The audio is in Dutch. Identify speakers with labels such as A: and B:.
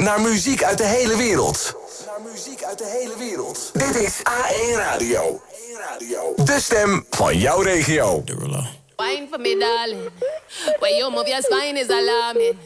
A: naar muziek uit de hele wereld. Dit is A1 Radio. De stem van jouw regio.
B: Wine for me, darling. When you move your spine is alarming.